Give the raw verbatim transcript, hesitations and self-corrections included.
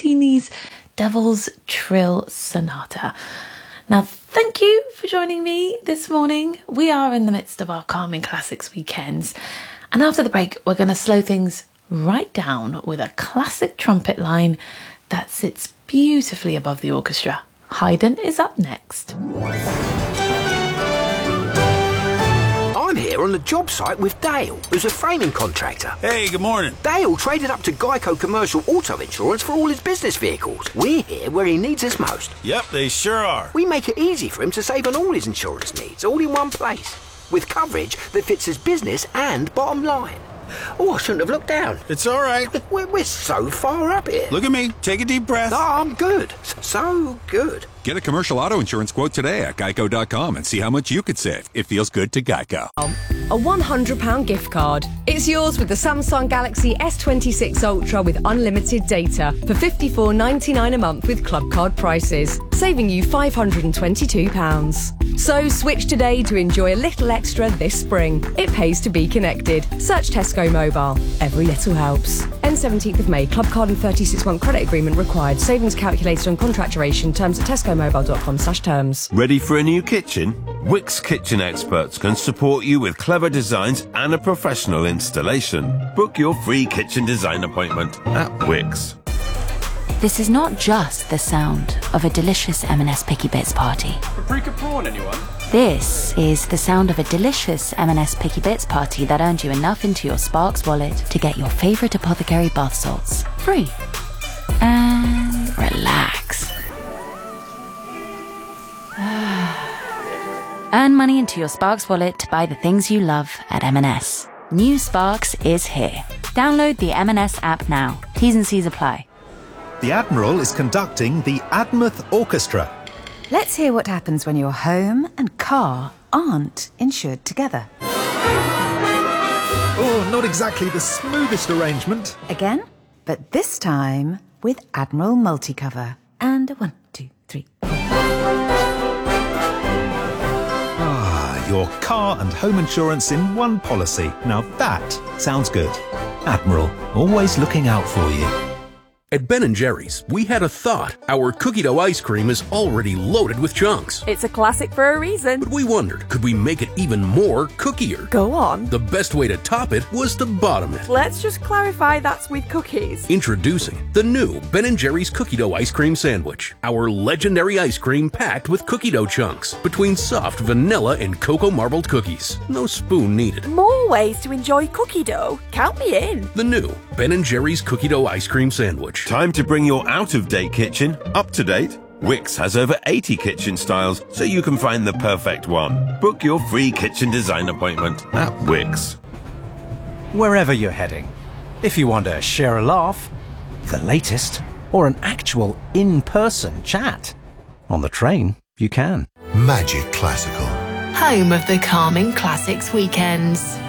Puccini's Devil's Trill Sonata. Now, thank you for joining me this morning. We are in the midst of our Calming Classics weekends. And after the break, we're going to slow things right down with a classic trumpet line that sits beautifully above the orchestra. Haydn is up next. I'm here on the job site with Dale, who's a framing contractor. Hey, good morning. Dale traded up to Geico Commercial Auto Insurance for all his business vehicles. We're here where he needs us most. Yep, they sure are. We make it easy for him to save on all his insurance needs, all in one place, with coverage that fits his business and bottom line. Oh, I shouldn't have looked down. It's all right. We're, we're so far up here. Look at me. Take a deep breath. Oh, I'm good. So good. Get a commercial auto insurance quote today at geico dot com and see how much you could save. It feels good to Geico. A one hundred pounds gift card. It's yours with the Samsung Galaxy S twenty-six Ultra with unlimited data for fifty-four ninety-nine a month with club card prices, saving you five hundred twenty-two pounds. So switch today to enjoy a little extra this spring. It pays to be connected. Search Tesco Mobile. Every little helps. End seventeenth of May. Club card and thirty-six month credit agreement required. Savings calculated on contract duration. Terms at tesco mobile dot com slash terms. Ready for a new kitchen? Wickes Kitchen Experts can support you with clever designs and a professional installation. Book your free kitchen design appointment at Wickes. This is not just the sound of a delicious M and S Picky Bits party. Paprika prawn, anyone? This is the sound of a delicious M and S Picky Bits party that earned you enough into your Sparks wallet to get your favourite apothecary bath salts free. And relax. Earn money into your Sparks wallet to buy the things you love at M and S. New Sparks is here. Download the M and S app now. T's and C's apply. The Admiral is conducting the Admouth Orchestra. Let's hear what happens when your home and car aren't insured together. Oh, not exactly the smoothest arrangement. Again, but this time with Admiral Multicover. And a one, two, three. Ah, your car and home insurance in one policy. Now that sounds good. Admiral, always looking out for you. At Ben and Jerry's, we had a thought. Our cookie dough ice cream is already loaded with chunks. It's a classic for a reason. But we wondered, could we make it even more cookier? Go on. The best way to top it was to bottom it. Let's just clarify that's with cookies. Introducing the new Ben and Jerry's cookie dough ice cream sandwich. Our legendary ice cream packed with cookie dough chunks between soft vanilla and cocoa marbled cookies. No spoon needed. More ways to enjoy cookie dough. Count me in. The new Ben and Jerry's cookie dough ice cream sandwich. Time to bring your out-of-date kitchen up to date. Wickes has over eighty kitchen styles, so you can find the perfect one. Book your free kitchen design appointment at Wickes. Wherever you're heading, if you want to share a laugh, the latest, or an actual in-person chat, on the train, you can. Magic Classical. Home of the Calming Classics weekends.